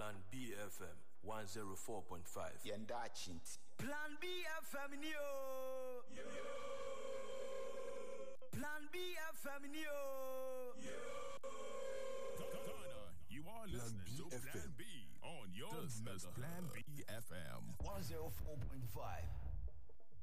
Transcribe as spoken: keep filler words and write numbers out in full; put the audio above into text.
Plan B F M one oh four point five. Yenda Chinti. Plan B F M Neo. Plan B F M Neo. Ghana, you are listening to Plan B on your Plan B F M one oh four point five.